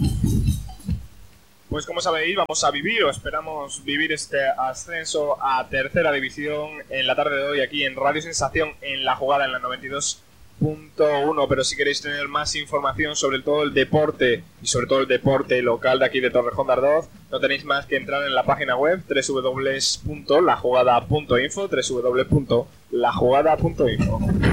Pues como sabéis, vamos a vivir o esperamos vivir este ascenso a tercera división en la tarde de hoy aquí en Radio Sensación en La Jugada en la 92.1. Pero si queréis tener más información sobre todo el deporte y sobre todo el deporte local de aquí de Torrejón de Ardoz, no tenéis más que entrar en la página web www.lajugada.info, www.lajugada.info.